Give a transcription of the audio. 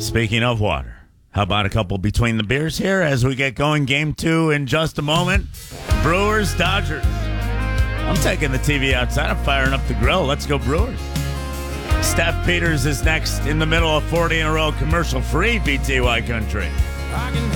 Speaking of water, how about a couple between the beers here as we get going? Game 2 in just a moment. Brewers, Dodgers. I'm taking the TV outside. I'm firing up the grill. Let's go Brewers. Steph Peters is next in the middle of 40 in a row commercial-free BTY country. I can